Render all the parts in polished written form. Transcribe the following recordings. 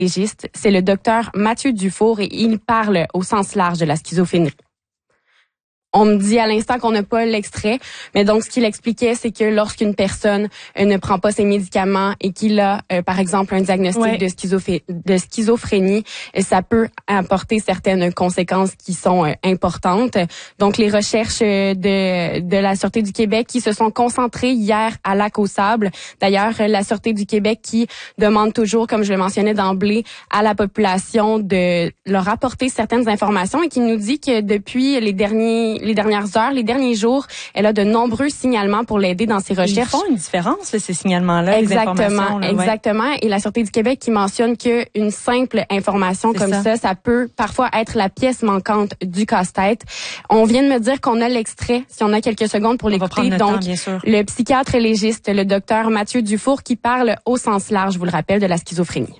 C'est le docteur Mathieu Dufour et il parle au sens large de la schizophrénie. On me dit à l'instant qu'on n'a pas l'extrait, mais donc ce qu'il expliquait, c'est que lorsqu'une personne ne prend pas ses médicaments et qu'il a, par exemple, un diagnostic de schizophrénie, ça peut apporter certaines conséquences qui sont importantes. Donc, les recherches de la Sûreté du Québec qui se sont concentrées hier à Lac-aux-Sables. D'ailleurs, la Sûreté du Québec qui demande toujours, comme je le mentionnais d'emblée, à la population de leur apporter certaines informations et qui nous dit que depuis les dernières heures, les derniers jours, elle a de nombreux signalements pour l'aider dans ses recherches. Ils font une différence, là, ces signalements-là, exactement, les informations. Exactement. Et la Sûreté du Québec qui mentionne qu'une simple information comme ça peut parfois être la pièce manquante du casse-tête. On vient de me dire qu'on a l'extrait, si on a quelques secondes pour l'écouter. Donc, le psychiatre légiste, le docteur Mathieu Dufour, qui parle au sens large, je vous le rappelle, de la schizophrénie.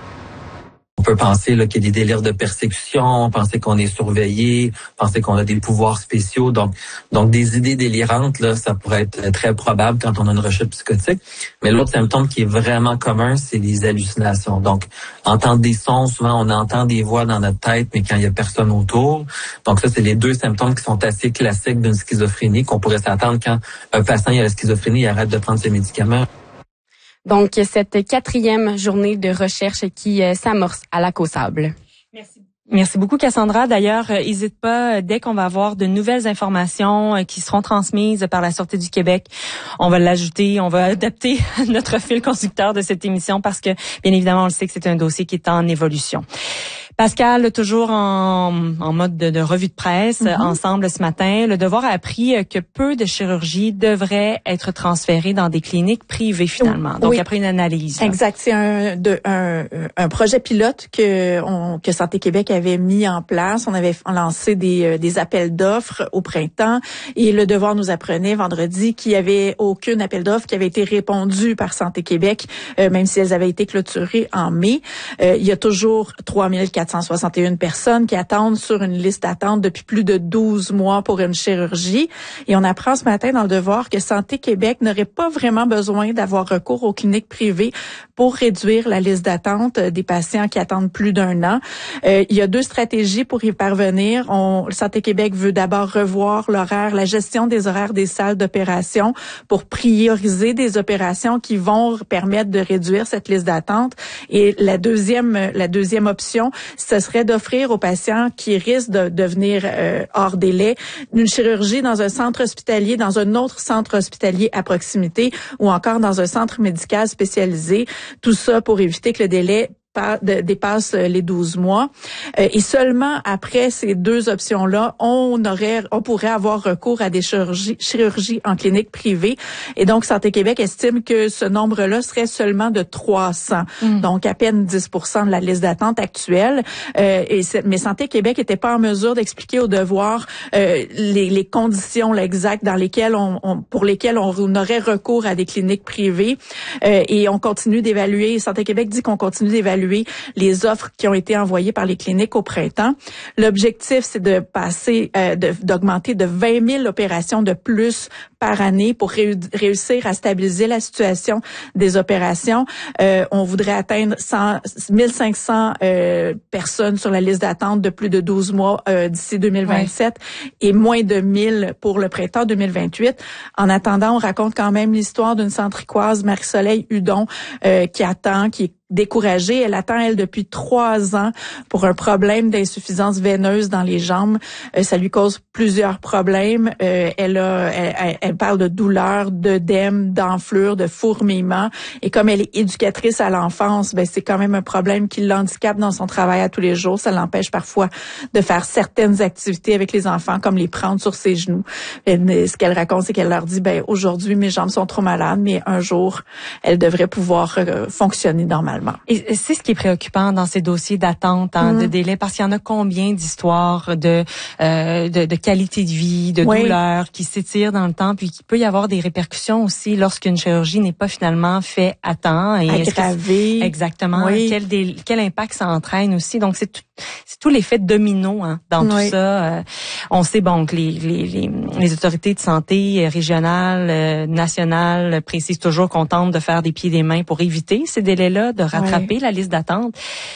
On peut penser là, qu'il y a des délires de persécution, penser qu'on est surveillé, penser qu'on a des pouvoirs spéciaux. Donc des idées délirantes, là, ça pourrait être très probable quand on a une rechute psychotique. Mais l'autre symptôme qui est vraiment commun, c'est les hallucinations. Donc, entendre des sons, souvent on entend des voix dans notre tête, mais quand il y a personne autour. Donc ça, c'est les deux symptômes qui sont assez classiques d'une schizophrénie, qu'on pourrait s'attendre quand un patient a la schizophrénie, il arrête de prendre ses médicaments. Donc, cette 4e journée de recherche qui s'amorce à Lac-aux-Sables. Merci beaucoup, Cassandra. D'ailleurs, n'hésite pas, dès qu'on va avoir de nouvelles informations qui seront transmises par la Sûreté du Québec, on va l'ajouter, on va adapter notre fil conducteur de cette émission parce que, bien évidemment, on le sait que c'est un dossier qui est en évolution. Pascal, toujours en mode de revue de presse, ensemble ce matin, Le Devoir a appris que peu de chirurgies devraient être transférées dans des cliniques privées finalement. Donc après une analyse. Exact, c'est un projet pilote que Santé Québec avait mis en place. On avait lancé des appels d'offres au printemps et Le Devoir nous apprenait vendredi qu'il y avait aucun appel d'offres qui avait été répondu par Santé Québec, même si elles avaient été clôturées en mai. Il y a toujours 3461 personnes qui attendent sur une liste d'attente depuis plus de 12 mois pour une chirurgie. Et on apprend ce matin dans Le Devoir que Santé Québec n'aurait pas vraiment besoin d'avoir recours aux cliniques privées pour réduire la liste d'attente des patients qui attendent plus d'1 an. Il y a 2 stratégies pour y parvenir. Santé Québec veut d'abord revoir la gestion des horaires des salles d'opération pour prioriser des opérations qui vont permettre de réduire cette liste d'attente. Et la deuxième option, ce serait d'offrir aux patients qui risquent de devenir hors délai une chirurgie dans un centre hospitalier, dans un autre centre hospitalier à proximité ou encore dans un centre médical spécialisé. Tout ça pour éviter que le délai dépasse les 12 mois. Et seulement après ces 2 options-là, on pourrait avoir recours à des chirurgies en clinique privée. Et donc, Santé Québec estime que ce nombre-là serait seulement de 300. Donc, à peine 10% de la liste d'attente actuelle. Mais Santé Québec n'était pas en mesure d'expliquer au Devoir les conditions exactes dans lesquelles pour lesquelles on aurait recours à des cliniques privées. Et on continue d'évaluer. Santé Québec dit qu'on continue d'évaluer les offres qui ont été envoyées par les cliniques au printemps. L'objectif, c'est de d'augmenter de 20 000 opérations de plus par année pour réussir à stabiliser la situation des opérations. On voudrait atteindre 1500 personnes sur la liste d'attente de plus de 12 mois d'ici 2027 et moins de 1000 pour le printemps 2028. En attendant, on raconte quand même l'histoire d'une centricoise, Marie-Soleil Hudon, qui est découragée. Elle attend, depuis 3 ans pour un problème d'insuffisance veineuse dans les jambes. Ça lui cause plusieurs problèmes. Elle parle de douleurs, d'œdème, d'enflure, de fourmillement. Et comme elle est éducatrice à l'enfance, c'est quand même un problème qui l'handicape dans son travail à tous les jours. Ça l'empêche parfois de faire certaines activités avec les enfants, comme les prendre sur ses genoux. Ce qu'elle raconte, c'est qu'elle leur dit, aujourd'hui, mes jambes sont trop malades, mais un jour, elle devrait pouvoir fonctionner normalement. Et c'est ce qui est préoccupant dans ces dossiers d'attente, de délai, parce qu'il y en a combien d'histoires de qualité de vie, de douleur qui s'étirent dans le temps, puis qu'il peut y avoir des répercussions aussi lorsqu'une chirurgie n'est pas finalement faite à temps. Et aggravée. Exactement. Oui. Quel impact ça entraîne aussi. Donc, c'est c'est tout l'effet domino dans tout ça. On sait que les autorités de santé régionales, nationales précisent toujours qu'on tente de faire des pieds et des mains pour éviter ces délais-là, de rattraper la liste d'attente.